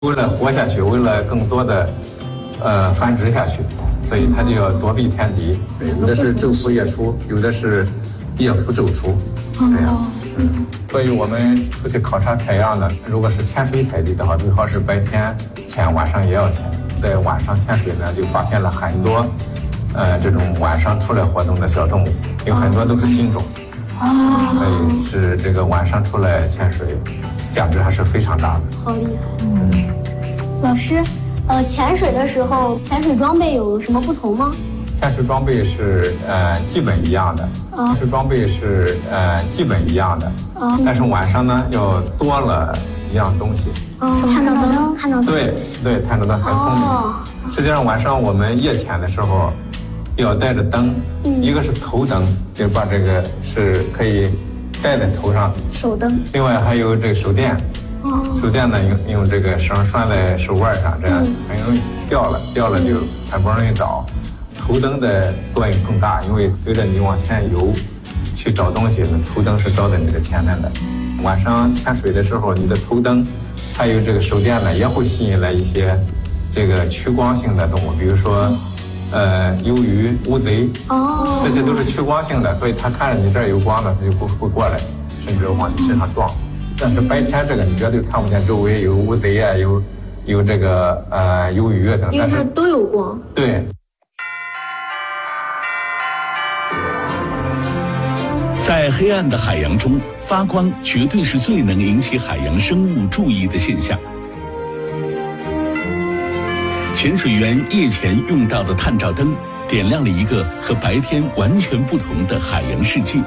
为了活下去，为了更多的繁殖下去，所以它就要躲避天敌。有的是昼伏夜出，有的是夜伏昼出，这样。所以我们出去考察采样呢，如果是潜水采集的话，最好是白天潜，晚上也要潜。在晚上潜水呢，就发现了很多这种晚上出来活动的小动物，有很多都是新种。所以是这个晚上出来潜水，价值还是非常大的。 好厉害！老师，潜水的时候，潜水装备有什么不同吗？ 潜水装备是基本一样的，潜水装备是基本一样的，但是晚上呢要多了一样东西。 探照灯，探照灯。 对，探照灯很聪明。实际上晚上我们夜潜的时候要带着灯，一个是头灯，就把这个是可以戴在头上， 手灯。另外还有这个手电。手电呢用这个绳拴在手腕上，这样很容易掉了就很不容易找。头灯的作用更大，因为随着你往前游去找东西，头灯是照在你的前面的。晚上潜水的时候，你的头灯还有这个手电呢，也会吸引来一些这个趋光性的动物，比如说鱿鱼、乌贼，这些都是趋光性的，所以它看着你这儿有光呢，它就会过来，甚至往你身上撞。但是白天这个你绝对看不见周围有乌贼啊，有这个鱿鱼啊等， 因为它都有光。 对。 在黑暗的海洋中，发光绝对是最能引起海洋生物注意的现象。潜水员夜潜用到的探照灯，点亮了一个和白天完全不同的海洋世界。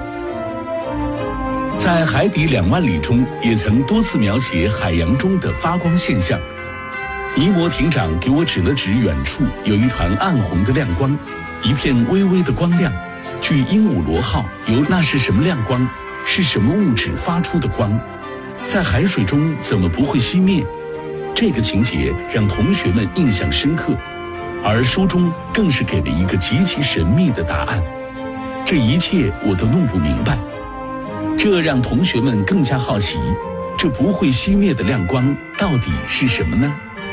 在海底2万里中，也曾多次描写海洋中的发光现象。尼摩艇长给我指了指远处有一团暗红的亮光，一片微微的光亮。据鹦鹉螺号由那是什么亮光，是什么物质发出的光，在海水中怎么不会熄灭？这个情节让同学们印象深刻，而书中更是给了一个极其神秘的答案。这一切我都弄不明白，这让同学们更加好奇，这不会熄灭的亮光到底是什么呢？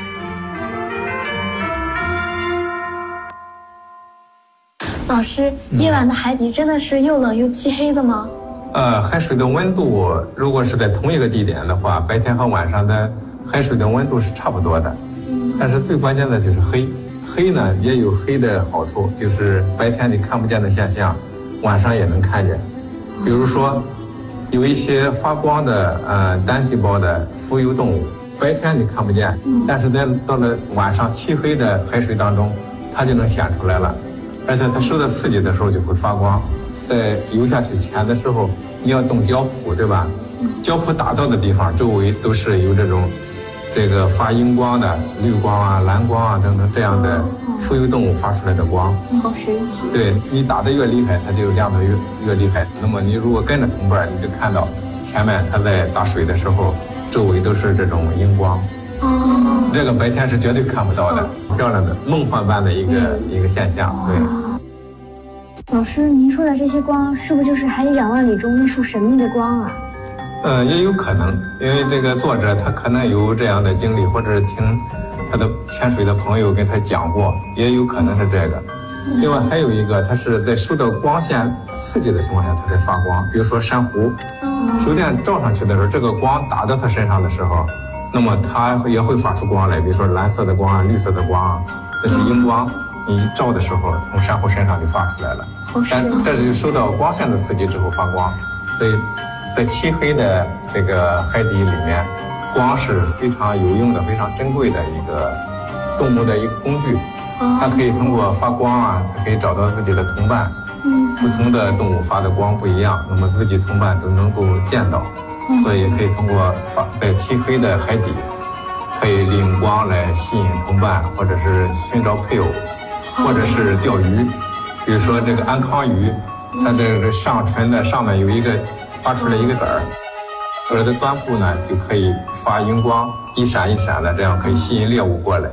老师，夜晚的海底真的是又冷又漆黑的吗？ 海水的温度如果是在同一个地点的话，白天和晚上的海水的温度是差不多的。但是最关键的就是黑。黑呢也有黑的好处，就是白天你看不见的现象，晚上也能看见。比如说，有一些发光的单细胞的浮游动物，白天你看不见，但是到了晚上漆黑的海水当中，它就能显出来了。而且它受到刺激的时候就会发光。在游下去潜的时候，你要动胶蹼，对吧？胶蹼打到的地方，周围都是有这个发荧光的绿光啊、蓝光啊等等这样的浮游动物发出来的光。 好神奇！ 对，你打得越厉害，它就亮得越厉害。那么你如果跟着同伴，你就看到前面它在打水的时候，周围都是这种荧光。这个白天是绝对看不到的，漂亮的梦幻般的一个现象。对。 老师，您说的这些光，是不是就是海底2万里中那束神秘的光啊？ 也有可能，因为这个作者他可能有这样的经历，或者是听他的潜水的朋友跟他讲过，也有可能是这个。另外还有一个，它是在受到光线刺激的情况下，它在发光。比如说珊瑚，手电照上去的时候，这个光打到它身上的时候，那么它也会发出光来，比如说蓝色的光啊、绿色的光啊，那些荧光，你一照的时候，从珊瑚身上就发出来了。但这是受到光线的刺激之后发光，所以在漆黑的这个海底里面，光是非常有用的、非常珍贵的一个动物的一个工具。它可以通过发光啊，它可以找到自己的同伴。不同的动物发的光不一样，那么自己同伴都能够见到。所以可以通过在漆黑的海底，可以利用光来吸引同伴，或者是寻找配偶，或者是钓鱼。比如说这个安康鱼，它这个上唇的上面有一个发出来一个杆儿，而在端部呢就可以发荧光，一闪一闪的，这样可以吸引猎物过来。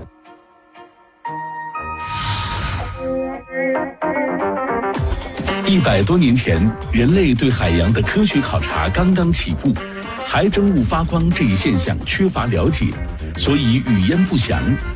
100多年前，人类对海洋的科学考察刚刚起步， 海生物发光这一现象缺乏了解，所以语焉不详，